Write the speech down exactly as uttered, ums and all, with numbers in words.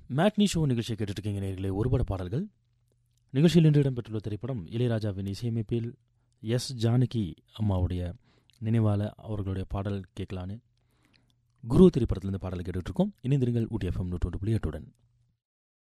Matinee show நிகழ்ச்சியை கேட்டுட்ருக்கீங்க நேர்களே. ஒருபட பாடல்கள் நிகழ்ச்சியில் இன்று இடம்பெற்றுள்ள திரைப்படம் இளையராஜாவின் இசையமைப்பில் எஸ் ஜானகி அம்மாவுடைய நினைவால அவர்களுடைய பாடல் கேட்கலான்னு குரு திரைப்படத்திலிருந்து பாடல் கேட்டுட்ருக்கோம். இணைந்திருங்கள் ஊட்டி எஃப்எம் நூற்றி ஒன்று புள்ளி எட்டுடன்.